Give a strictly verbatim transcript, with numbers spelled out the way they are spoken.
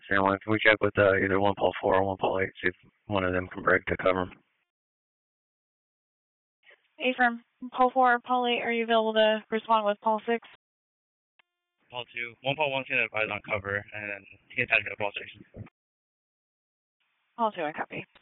San Juan. Can we check with uh, either one Paul four or one Paul eight, see if one of them can break to cover them? Affirm. Paul four or Paul eight, are you available to respond with Paul six? Paul two. one Paul one can advise on cover, and he attached to the Paul six. Paul two, I copy.